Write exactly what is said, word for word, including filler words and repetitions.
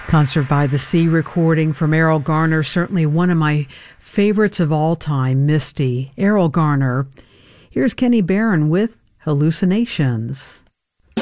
Concert by the Sea recording from Erroll Garner, certainly one of my favorites of all time, Misty. Erroll Garner. Here's Kenny Barron with Hallucinations.